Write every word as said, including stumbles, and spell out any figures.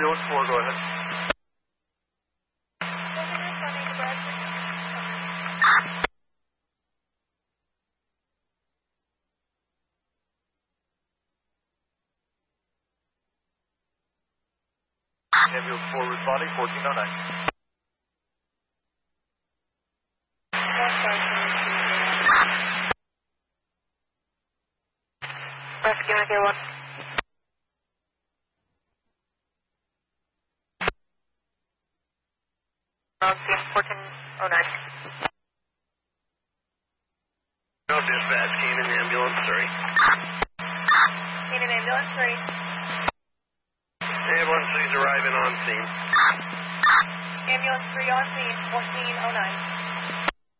Ambulance four, go ahead. Ambulance four responding, fourteen oh nine. Rescue nine zero one. fourteen oh nine. No dispatch, Canaan ambulance three. Canaan ambulance three. Ambulance three is arriving on scene. Ambulance three on scene, fourteen oh nine.